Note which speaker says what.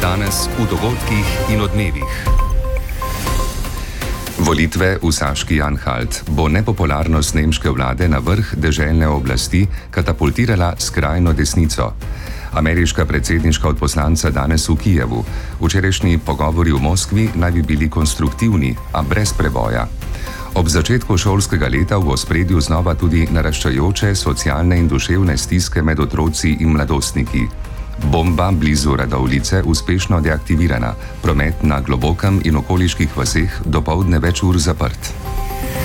Speaker 1: Danes v dogodkih in odmevih. Volitve v Saški-Anhalt bo nepopularnost nemške vlade na vrh deželne oblasti katapultirala skrajno desnico. Ameriška predsedniška odposlanca danes v Kijevu. Včerajšnji pogovori v Moskvi naj bi bili konstruktivni, a brez preboja. Ob začetku šolskega leta v ospredju znova tudi naraščajoče socialne in duševne stiske med otroci in mladostniki. Bomba blizu Radovljice uspešno deaktivirana, promet na Globokem in okoliških vaseh dopoldne več ur zaprt.